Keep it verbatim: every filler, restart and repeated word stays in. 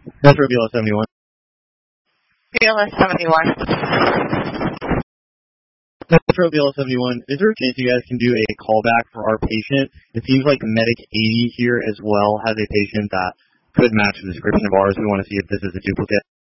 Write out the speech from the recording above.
That's for B L S seventy-one. B L S seventy-one. That's for B L S seventy-one. Is there a chance you guys can do a callback for our patient? It seems like Medic eighty here as well has a patient that could match the description of ours. We want to see if this is a duplicate.